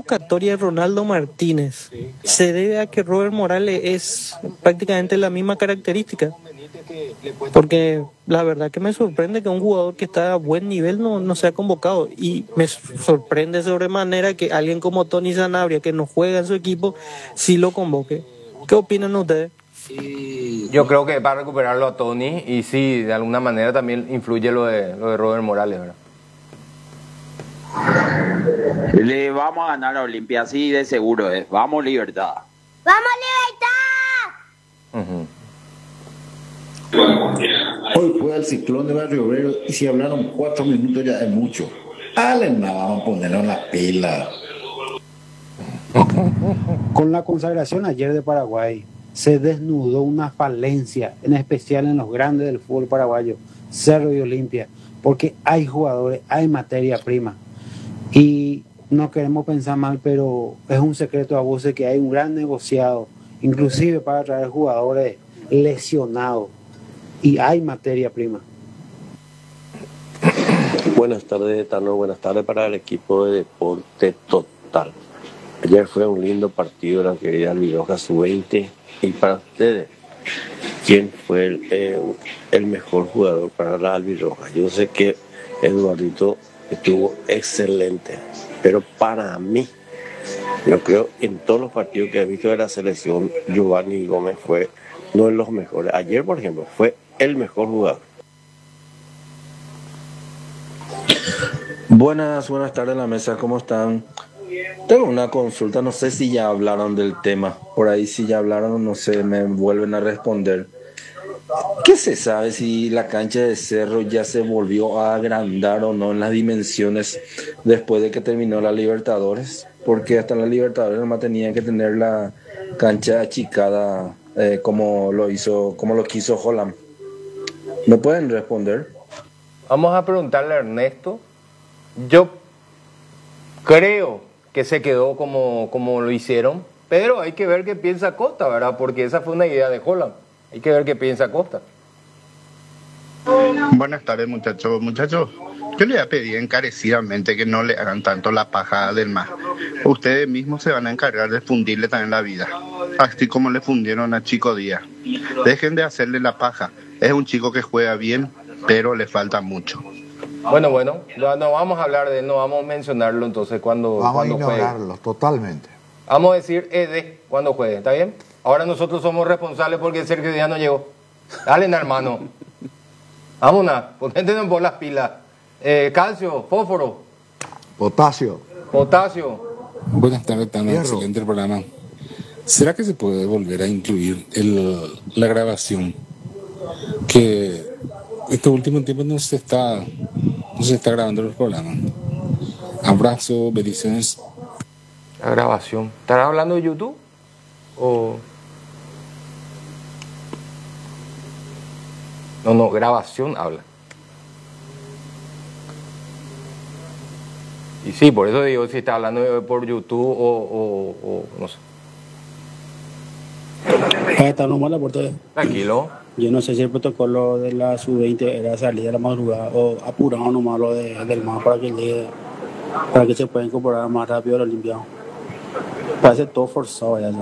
convocatoria de Ronaldo Martínez se debe a que Robert Morales es prácticamente la misma característica. Porque la verdad que me sorprende que un jugador que está a buen nivel no sea convocado. Y me sorprende sobremanera que alguien como Tony Sanabria, que no juega en su equipo, sí lo convoque. ¿Qué opinan ustedes? Yo creo que para recuperarlo a Tony, y sí, de alguna manera también influye lo de Robert Morales, ¿verdad? Le vamos a ganar a Olimpia, así de seguro es. Vamos, Libertad. ¡Vamos, Libertad! Hoy fue al Ciclón de Barrio Obrero y si hablaron 4 minutos ya es mucho. Alena, vamos a ponerlo en la pila. Con la consagración ayer de Paraguay, se desnudó una falencia, en especial en los grandes del fútbol paraguayo, Cerro y Olimpia, porque hay jugadores, hay materia prima. Y no queremos pensar mal, pero es un secreto a voces que hay un gran negociado, inclusive para traer jugadores lesionados. Y hay materia prima. Buenas tardes, Tano. Buenas tardes para el equipo de Deporte Total. Ayer fue un lindo partido de la querida Albiroja Sub-20. Y para ustedes, ¿quién fue el mejor jugador para la Albirroja? Yo sé que Eduardito estuvo excelente, pero para mí, yo creo que en todos los partidos que he visto de la selección, Giovanni Gómez fue uno de los mejores. Ayer, por ejemplo, fue el mejor jugador. Buenas tardes en la mesa, ¿cómo están? Tengo una consulta, no sé si ya hablaron del tema, por ahí si ya hablaron, no sé, me vuelven a responder. ¿Qué se sabe si la cancha de Cerro ya se volvió a agrandar o no en las dimensiones después de que terminó la Libertadores? Porque hasta en la Libertadores nomás tenían que tener la cancha achicada como lo quiso Holland. ¿Me pueden responder? Vamos a preguntarle a Ernesto. Yo creo que se quedó como lo hicieron, pero hay que ver qué piensa Costa, ¿verdad? Porque esa fue una idea de Holland. Hay que ver qué piensa Costa. Buenas tardes, muchachos. Muchachos, yo les voy a pedir encarecidamente que no le hagan tanto la paja del mar. Ustedes mismos se van a encargar de fundirle también la vida, así como le fundieron a Chico Díaz. Dejen de hacerle la paja. Es un chico que juega bien, pero le falta mucho. Bueno, no vamos a hablar de él, no vamos a mencionarlo entonces cuando vamos a ignorarlo juegue. Totalmente. Vamos a decir Ede cuando juegue, ¿está bien? Ahora nosotros somos responsables porque Sergio Díaz no llegó. Dale, hermano. Vámonos, ponete por las pilas. Calcio, fósforo. Potasio. Buenas tardes, tan excelente el programa. ¿Será que se puede volver a incluir la grabación? Que este último tiempo no se está grabando el programa. Abrazo, bendiciones. La grabación. ¿Estará hablando de YouTube? ¿O...? No, grabación habla. Y sí, por eso digo si está hablando por YouTube o no sé. Está nomás la puerta. Tranquilo. Yo no sé si el protocolo de la sub-20 era salir a la madrugada o apurado nomás lo del MAS para que se pueda incorporar más rápido a los limpiados. Parece todo forzado ya.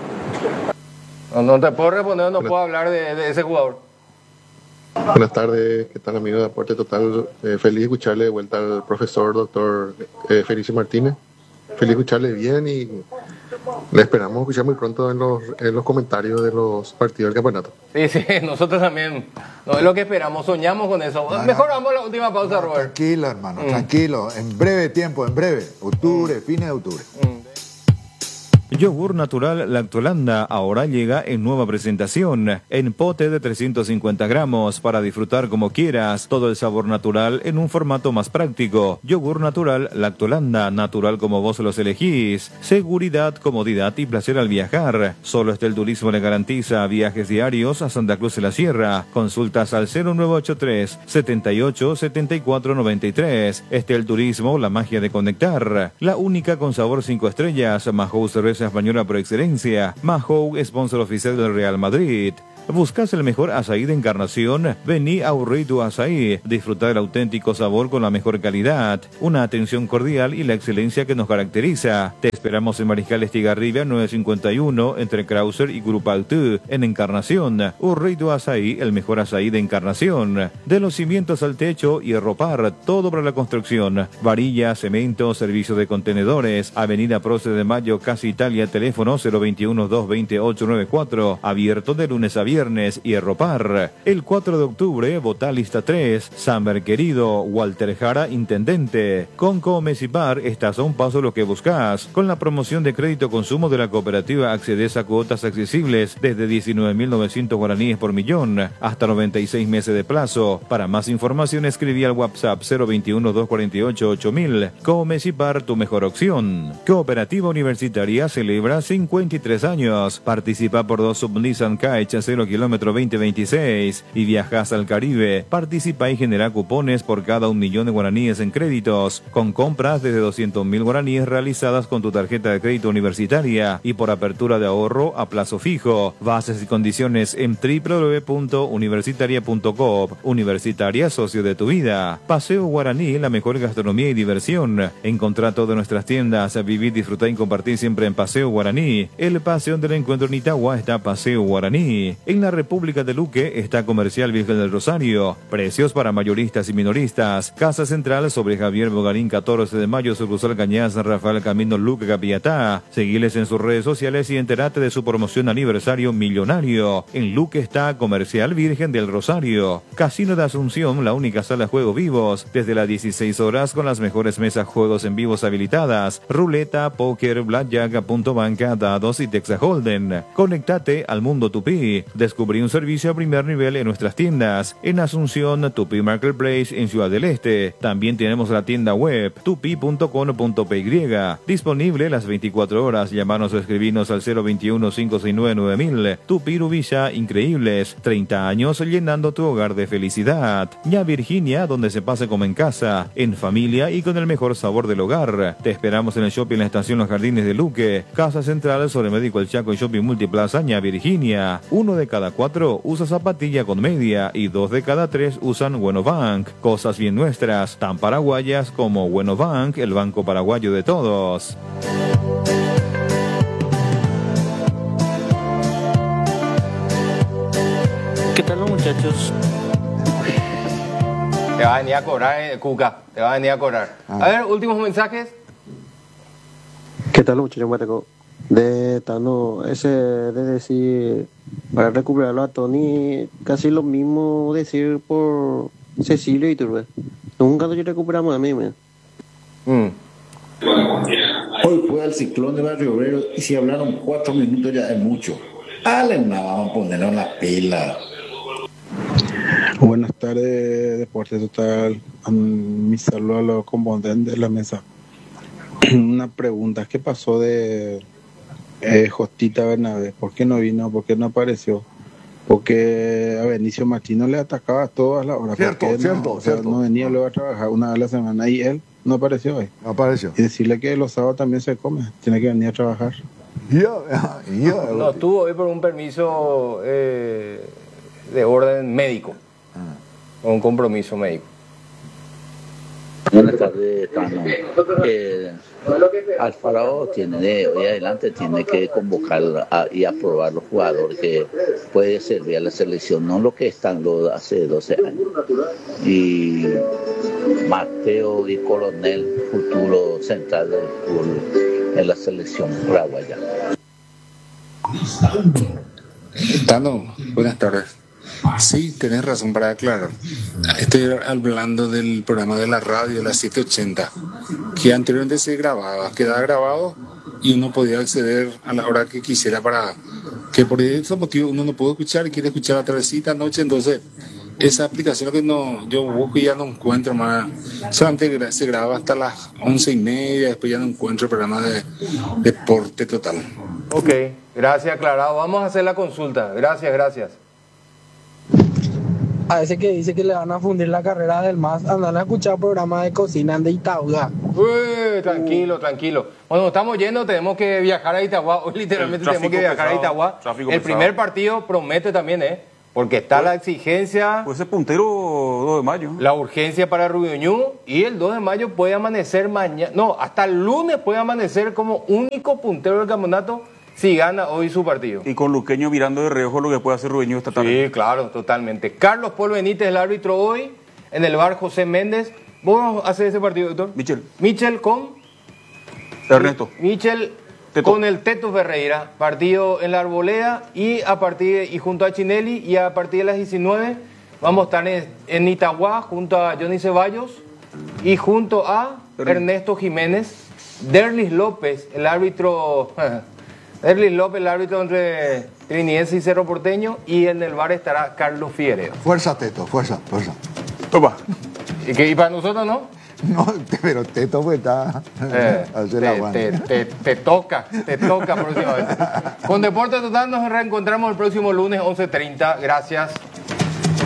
No te puedo responder, no puedo hablar de ese jugador. Buenas tardes, ¿qué tal, amigo de Deporte Total? Feliz de escucharle de vuelta al profesor doctor Felicio Martínez. Feliz de escucharle bien y le esperamos escuchar muy pronto en los comentarios de los partidos del campeonato. Sí, nosotros también. No es lo que esperamos, soñamos con eso. Mejor vamos a la última pausa, Robert. Tranquilo, hermano, tranquilo. En breve. Octubre, fines de octubre. Yogur natural Lactolanda ahora llega en nueva presentación, en pote de 350 gramos, para disfrutar como quieras, todo el sabor natural en un formato más práctico. Yogur natural Lactolanda, natural como vos los elegís. Seguridad, comodidad y placer al viajar. Solo Estel Turismo le garantiza viajes diarios a Santa Cruz de la Sierra. Consultas al 0983 78 74 93. Estel Turismo, la magia de conectar. La única con sabor 5 estrellas, Mahou cerveza española por excelencia. Mahou, sponsor oficial del Real Madrid. ¿Buscas el mejor azaí de Encarnación? Vení a Urrito Azaí. Disfruta del auténtico sabor con la mejor calidad, una atención cordial y la excelencia que nos caracteriza. Te esperamos en Mariscal Estigarribia 951 entre Krauser y Grupaltú en Encarnación. Urrito Azaí, el mejor azaí de Encarnación. De los cimientos al techo y ropar, todo para la construcción. Varilla, cemento, servicio de contenedores. Avenida Prócer de Mayo, Casa Italia, teléfono 021-220-894. Abierto de lunes a viernes. Y ropar. El 4 de octubre, vota lista 3. Samber Querido, Walter Jara, Intendente. Con Comesipar estás a un paso de lo que buscas. Con la promoción de crédito consumo de la cooperativa accedes a cuotas accesibles desde 19.900 guaraníes por millón hasta 96 meses de plazo. Para más información escribí al WhatsApp 021-248-8000. Comesipar, tu mejor opción. Cooperativa Universitaria celebra 53 años. Participa por 2 Sub-Nissan Kite 0 kilómetro 2026 y viajas al Caribe. Participa y genera cupones por cada 1 millón de guaraníes en créditos, con compras desde 200.000 guaraníes realizadas con tu tarjeta de crédito universitaria y por apertura de ahorro a plazo fijo. Bases y condiciones en www.universitaria.coop. Universitaria, socio de tu vida. Paseo Guaraní, la mejor gastronomía y diversión. Encontrá todas nuestras tiendas. Vivir, disfrutar y compartir siempre en Paseo Guaraní. El Paseo del Encuentro en Itagua está Paseo Guaraní. En la República de Luque está Comercial Virgen del Rosario. Precios para mayoristas y minoristas. Casa Central sobre Javier Bogarín 14 de mayo, sucursal Cañas, Rafael Camino Luque Capiatá. Seguiles en sus redes sociales y entérate de su promoción aniversario millonario. En Luque está Comercial Virgen del Rosario. Casino de Asunción, la única sala de juegos vivos. Desde las 16 horas con las mejores mesas juegos en vivos habilitadas. Ruleta, póker, blackjack, punto banca, dados y Texas Holden. Conectate al mundo Tupí. Descubrí un servicio a primer nivel en nuestras tiendas. En Asunción, Tupí Marketplace en Ciudad del Este. También tenemos la tienda web tupi.com.py. Disponible las 24 horas. Llamanos o escribinos al 021-569-9000. Tupí Rubilla, increíbles. 30 años llenando tu hogar de felicidad. Ya Virginia, donde se pase como en casa, en familia y con el mejor sabor del hogar. Te esperamos en el shopping La Estación Los Jardines de Luque. Casa Central sobre Médico El Chaco y Shopping Multiplaza Ya Virginia. 1 de cada 4 usa zapatilla con media y 2 de cada 3 usan Buenobank. Cosas bien nuestras, tan paraguayas como Buenobank, el banco paraguayo de todos. ¿Qué tal los muchachos? Te va a venir a cobrar, Cuca. Te va a venir a cobrar. A ver, últimos mensajes. ¿Qué tal muchachos? Mateco? De Tano, ese de decir, para recuperarlo a Tony, casi lo mismo decir por Cecilio y Turbe. Nunca lo recuperamos a mí, man. Hoy fue el ciclón de Barrio Obrero y si hablaron 4 minutos ya es mucho. Vamos a ponerlo en la pila. Buenas tardes, Deporte Total. Mi saludo a los componentes de la mesa. Una pregunta, ¿qué pasó de Jostita Bernabé? ¿Por qué no vino? ¿Por qué no apareció? Porque a Benicio Martino le atacaba a todas las horas. Cierto. No venía luego a trabajar una vez a la semana y él no apareció hoy. No apareció. Y decirle que los sábados también se come, tiene que venir a trabajar. No estuvo hoy por un permiso de orden médico. Un compromiso médico. Buenas tardes, Tano. Alfarado tiene de hoy adelante tiene que convocar y aprobar los jugadores que puede servir a la selección, no lo que están los hace 12 años. Y Mateo y Coronel, futuro central del fútbol en la selección paraguaya. Tano, buenas tardes. Sí, tenés razón para aclarar. Estoy hablando del programa de la radio, la 780, que anteriormente se grababa, quedaba grabado y uno podía acceder a la hora que quisiera para que por ese motivo uno no pudo escuchar y quiere escuchar la tardecita, anoche, entonces esa aplicación que yo busco y ya no encuentro más, solamente se graba hasta las 11:30, después ya no encuentro el programa de Deporte Total. A ese que dice que le van a fundir la carrera del MAS, andan a escuchar programas de cocina de Itauga. Tranquilo, tranquilo. Bueno, estamos yendo, tenemos que viajar a Itagua. Hoy literalmente tenemos que viajar a Itagua. El primer partido promete también, porque está la exigencia. Puede ser puntero 2 de mayo. La urgencia para Rubiñú. Y el 2 de mayo puede amanecer mañana. No, hasta el lunes puede amanecer como único puntero del campeonato si gana hoy su partido. Y con Luqueño mirando de reojo lo que puede hacer Rubiñú esta tarde. Sí, claro, totalmente. Carlos Paul Benítez, el árbitro hoy. En el bar José Méndez. ¿Vos hacer ese partido, doctor? Michel con Ernesto. Michel Teto. Con el Teto Ferreira. Partido en la Arboleda y junto a Chinelli. Y a partir de las 19 vamos a estar en Itagua junto a Johnny Ceballos y junto a Ernesto Jiménez. Derlis López, el árbitro. Derlis López, el árbitro entre Trinidense y Cerro Porteño. Y en el bar estará Carlos Figueredo. Fuerza, Teto, fuerza. Toma. ¿Y para nosotros no? No, pero Teto pues está... te toca próximamente. Con Deporte Total nos reencontramos el próximo lunes 11:30. Gracias.